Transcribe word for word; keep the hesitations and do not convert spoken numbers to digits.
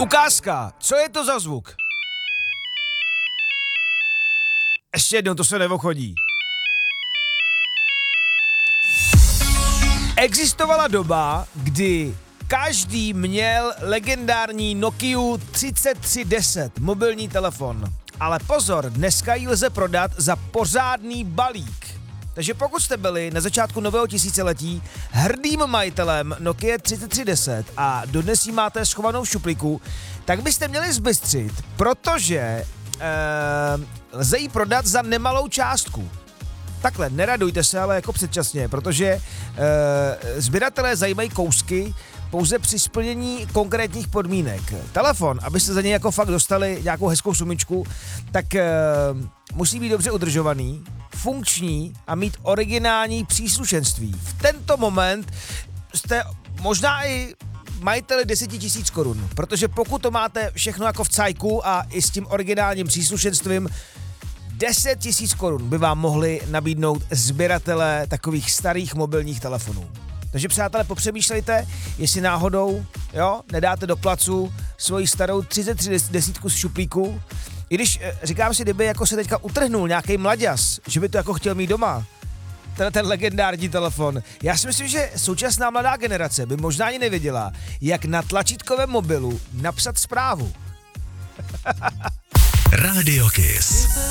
Ukázka, co je to za zvuk? Ještě jednou, to se nevochodí. Existovala doba, kdy každý měl legendární Nokia třicet tři deset, mobilní telefon. Ale pozor, dneska ji lze prodat za pořádný balík. Takže pokud jste byli na začátku nového tisíciletí hrdým majitelem Nokia třicet tři deset a dodnes ji máte schovanou v šuplíku, tak byste měli zbystřit, protože eh, lze ji prodat za nemalou částku. Takhle, neradujte se, ale jako předčasně, protože e, sběratelé zajímají kousky pouze při splnění konkrétních podmínek. Telefon, abyste za něj jako fakt dostali nějakou hezkou sumičku, tak e, musí být dobře udržovaný, funkční a mít originální příslušenství. V tento moment jste možná i majiteli deset tisíc korun, protože pokud to máte všechno jako v cajku a i s tím originálním příslušenstvím, deset tisíc korun by vám mohli nabídnout sběratelé takových starých mobilních telefonů. Takže přátelé, popřemýšlejte, jestli náhodou, jo, nedáte do placu svoji starou třicet tři desítku z šuplíku. I když říkám si, kdyby jako se teďka utrhnul nějaký mlaďas, že by to jako chtěl mít doma, ten, ten legendární telefon. Já si myslím, že současná mladá generace by možná ani nevěděla, jak na tlačítkovém mobilu napsat zprávu. Radio Kiss.